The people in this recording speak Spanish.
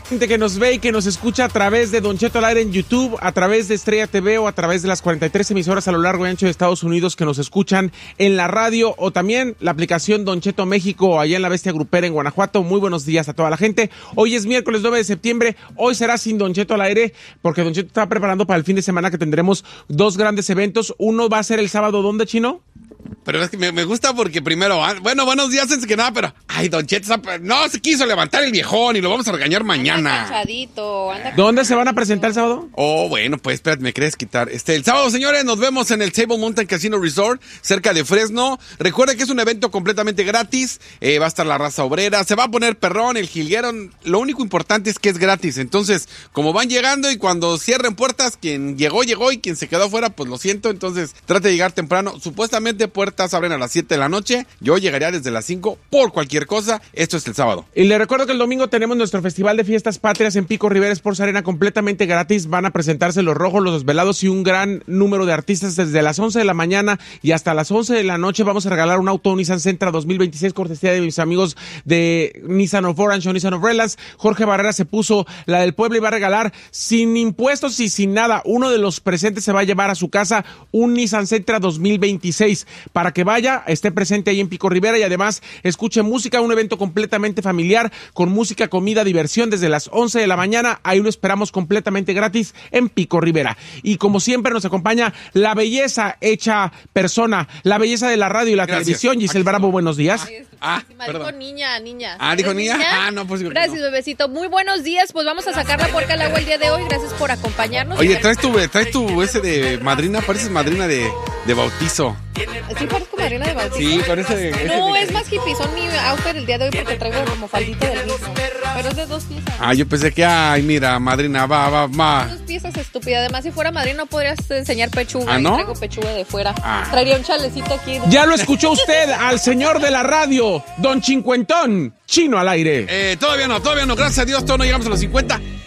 Gente que nos ve y que nos escucha a través de Don Cheto al Aire en YouTube, a través de Estrella TV o a través de las 43 emisoras a lo largo y ancho de Estados Unidos que nos escuchan en la radio o también la aplicación Don Cheto México allá en la Bestia Grupera en Guanajuato. Muy buenos días a toda la gente. Hoy es miércoles 9 de septiembre. Hoy será sin Don Cheto al Aire porque Don Cheto está preparando para el fin de semana que tendremos dos grandes eventos. Uno va a ser el sábado, ¿dónde, Chino? Pero es que me gusta porque primero, bueno, buenos días antes que nada, pero, ay, Don Cheto, no se quiso levantar el viejón y lo vamos a regañar mañana. ¿Dónde se van a presentar el sábado? Oh, bueno, pues espérate, me quieres quitar. El sábado, señores, nos vemos en el Table Mountain Casino Resort, cerca de Fresno. Recuerden que es un evento completamente gratis, va a estar la raza obrera, se va a poner perrón, el jilguero. Lo único importante es que es gratis. Entonces, como van llegando y cuando cierren puertas, quien llegó y quien se quedó afuera, pues lo siento. Entonces, trate de llegar temprano. Supuestamente puertas abren a las 7 de la noche. Yo llegaría desde las 5 por cualquier cosa. Esto es el sábado. Y le recuerdo que el domingo tenemos nuestro Festival de Fiestas Patrias en Pico Rivera Sports Arena completamente gratis. Van a presentarse Los Rojos, Los Desvelados y un gran número de artistas desde las 11 de la mañana y hasta las 11 de la noche. Vamos a regalar un auto Nissan Sentra 2026 cortesía de mis amigos de Nissan of Orange o Nissan of Relance. Jorge Barrera se puso la del pueblo y va a regalar sin impuestos y sin nada. Uno de los presentes se va a llevar a su casa un Nissan Sentra 2026 para que vaya, esté presente ahí en Pico Rivera y además escuche música, un evento completamente familiar con música, comida, diversión desde las 11 de la mañana. Ahí lo esperamos completamente gratis en Pico Rivera. Y como siempre nos acompaña la belleza hecha persona, la belleza de la radio y la televisión. Giselle Bravo, buenos días. Dijo niña. ¿Dijo niña? No, pues gracias, no. Bebecito. Muy buenos días, pues vamos a sacar la puerca al agua el día de hoy. Gracias por acompañarnos. Oye, traes tu ese de madrina, pareces madrina de bautizo. ¿Sí parezco madrina de bautizo? Sí, parece. No, es más hippie, son mi outfit el día de hoy porque traigo como faldita del mismo. Pero es de 2 piezas. Yo pensé que, mira, madrina, va. 2 piezas, estúpida. Además, si fuera madrina no podrías enseñar pechuga. ¿No? Traigo pechuga de fuera. Traería un chalecito aquí. Ya lo escuchó usted al señor de la radio, Don Chincuentón, Chino al Aire. Todavía no. Gracias a Dios, todavía no llegamos a los 50.